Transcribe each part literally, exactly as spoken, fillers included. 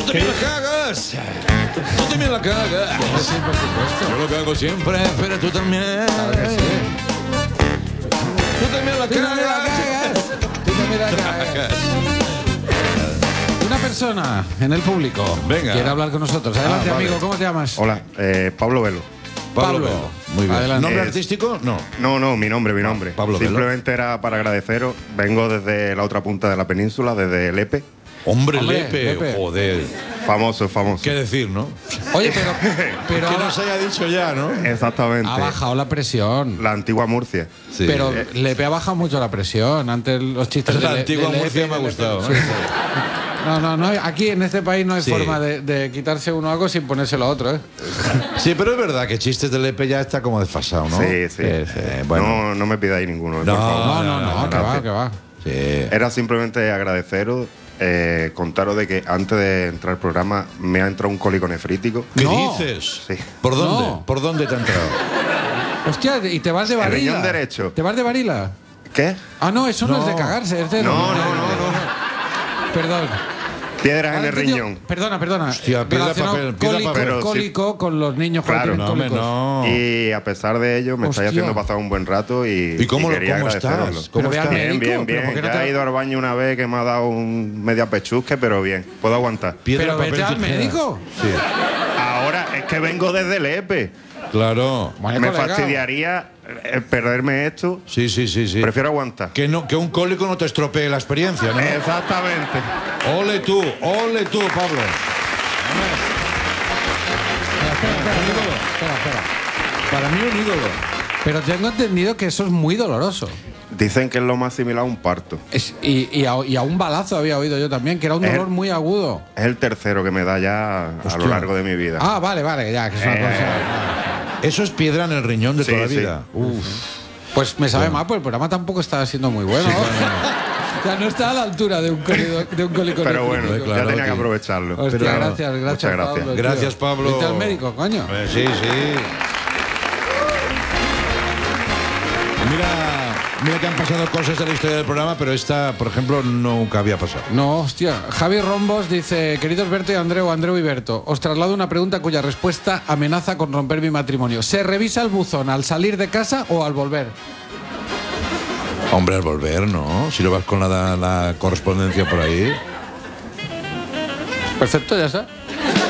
también la cagas. Tú también la cagas. Sí, por supuesto. Yo lo cago siempre, pero tú también. Claro que sí. Tú también la Tú también la cagas. cagas. Tú también la cagas. Una persona en el público Venga. quiere hablar con nosotros. Adelante, Ah, vale. amigo. ¿Cómo te llamas? Hola, eh, Pablo Velo. Pablo Pablo. Velo. Muy bien. Adelante. ¿Nombre Eh, artístico? No. No, no, mi nombre, mi nombre. Pablo Velo. Simplemente era para agradeceros. Vengo desde la otra punta de la península, desde Lepe. Hombre, Hombre, Lepe. Lepe. Joder. Famoso, famoso. ¿Qué decir, no? Oye, pero, pero Que ha, nos haya dicho ya, ¿no? Exactamente. ha bajado la presión. La antigua Murcia. Sí. Pero Lepe ha bajado mucho la presión. Antes los chistes de La Le- antigua de Lepe, Murcia me ha de Lepe. gustado. Sí, sí. No, no, no. Aquí en este país no hay Sí. forma de, de quitarse uno algo sin ponérselo a otro, ¿eh? Sí, pero es verdad que chistes de Lepe ya está como desfasado, ¿no? Sí, sí. Eh, bueno. No, no me pidáis ninguno, No, por favor. No, no, no, no, que va, gracias. que va. Sí. Era simplemente agradeceros, eh, contaros de que antes de entrar al programa me ha entrado un cólico nefrítico. ¿Qué No. dices? Sí. ¿Por dónde? No. ¿Por dónde te ha entrado? Hostia, ¿y te vas de El varila? riñón derecho. ¿Te vas de varila? ¿Qué? Ah, no, eso no, No. es de cagarse, es de... No, no, no, no. Perdón. Piedras en Ahora el he entendido- riñón. Perdona, perdona. Hostia, piedra, Relacionado papel, piedra, cólico, papel. Pero sí. cólico con los niños cuando Claro. tienen No, hombre, cólicos. no. Y a pesar de ello, me estáis Hostia. haciendo pasar un buen rato y, ¿Y cómo, y lo- quería cómo agradeceroslo. estás? ¿Cómo Pero ve al estás? Bien, médico, bien, pero ¿por bien. qué no Ya te- he ido al baño una vez que me ha dado un media pechusque, pero bien. Puedo aguantar. Piedra, Pero papel, vete al tijera. médico. Sí. Ahora es que vengo desde Lepe. Claro. Bueno, Me colega. fastidiaría eh, perderme esto. Sí, sí, sí, sí. Prefiero aguantar. Que, no, que un cólico no te estropee la experiencia, ¿no? Exactamente. Ole tú, ole tú, Pablo. Espera, espera, espera, espera, espera. Para mí un ídolo. Pero tengo entendido que eso es muy doloroso. Dicen que es lo más similar a un parto. Es- y, y, a, y a un balazo había oído yo también, que era un Es- dolor muy agudo. Es el tercero que me da ya a Hostia. lo largo de mi vida. Ah, vale, vale, ya, que es una Eh. cosa... Eso es piedra en el riñón de Sí, toda la sí. vida. Uf. Pues me sabe mal, pues el programa tampoco está siendo muy bueno. Ya no está a la altura de un cólico, de un cólico Pero bueno, nefrítico. claro, ya tenía que tío. aprovecharlo. Hostia, Pero- gracias, gracias, Muchas gracias. Pablo, tío. Gracias, Pablo. Vete al médico, coño. Eh, sí, sí. Mira, mira que han pasado cosas de la historia del programa, pero esta, por ejemplo, nunca había pasado. No, hostia. Javi Rombos dice, queridos Berto y Andreu, Andreu y Berto, os traslado una pregunta cuya respuesta amenaza con romper mi matrimonio. ¿Se revisa el buzón al salir de casa o al volver? Hombre, al volver, ¿no? Si no vas con la, la correspondencia por ahí. Perfecto, ya está.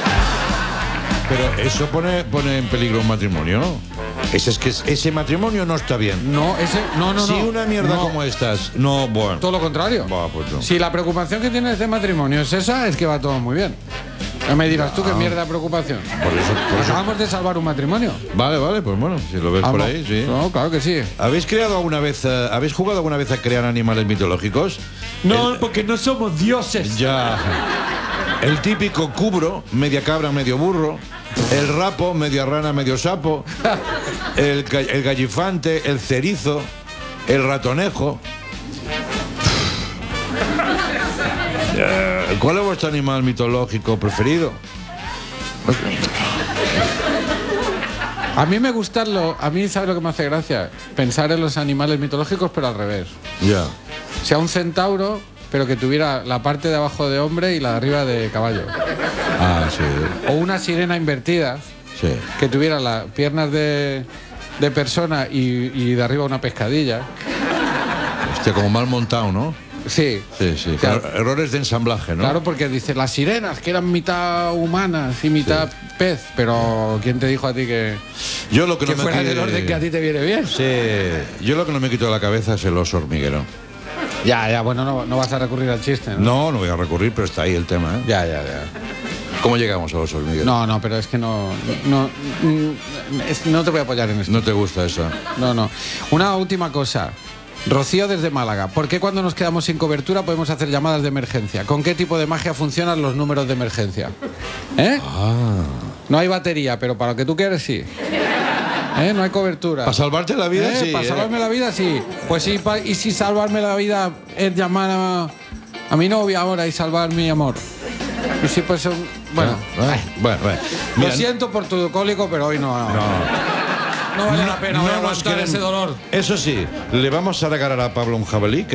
Pero eso pone, pone en peligro un matrimonio. Ese, es que es- ese matrimonio no está bien. No, ese, no, no, si no. una mierda No, como estas, no, bueno. todo lo contrario. Buah, pues no. Si la preocupación que tienes de matrimonio es esa, es que va todo muy bien. Ya me dirás tú qué mierda de preocupación. Por eso, por eso- Acabamos de salvar un matrimonio. Vale, vale, pues bueno, si lo ves por Vamos. ahí, sí. No, claro que sí. ¿Habéis creado alguna vez, eh, habéis jugado alguna vez a crear animales mitológicos? El- porque no somos dioses. Ya. El típico cubro, media cabra, medio burro. El rapo, media rana, medio sapo. El, ga- el gallifante, el cerizo. El ratonejo. Eh, ¿Cuál es vuestro animal mitológico preferido? A mí me gustan los... A mí, ¿sabes lo que me hace gracia? Pensar en los animales mitológicos, pero al revés. Ya. O sea, un centauro, pero que tuviera la parte de abajo de hombre y la de arriba de caballo. Ah, sí. O una sirena invertida, Sí. que tuviera las piernas de, de persona y, y de arriba una pescadilla. Hostia, como mal montado, ¿no? Sí. Sí, sí. Claro. Claro, errores de ensamblaje, ¿no? Claro, porque dice las sirenas, que eran mitad humanas y mitad pez. Pero ¿quién te dijo a ti que, Yo lo que, que no me fuera qui- del orden que a ti te viene bien? Sí, yo lo que no me quito de la cabeza es el oso hormiguero. Ya, ya, bueno, no, no vas a recurrir al chiste, ¿no? No, no voy a recurrir, pero está ahí el tema, ¿eh? Ya, ya, ya. ¿Cómo llegamos a los hormigueros? No, no, pero es que no. No, mm, es- no te voy a apoyar en esto. No te gusta eso. No, no. Una última cosa. Rocío desde Málaga. ¿Por qué cuando nos quedamos sin cobertura podemos hacer llamadas de emergencia? ¿Con qué tipo de magia funcionan los números de emergencia? ¿Eh? No hay batería, pero para lo que tú quieres, sí. ¿Eh? No hay cobertura. Para salvarte la vida, ¿Eh? sí. Para ¿eh? salvarme la vida, sí. Pues sí, pa- y si salvarme la vida es llamar a, a mi novia ahora y salvar mi amor. Y si pues... un- Bueno, Ah, ah, bueno, bueno. lo Mira, siento por tu cólico, pero hoy no. No, vale la pena, voy a no nos aguantar queremos- ese dolor. Eso sí, le vamos a regalar a Pablo un jabalí. Que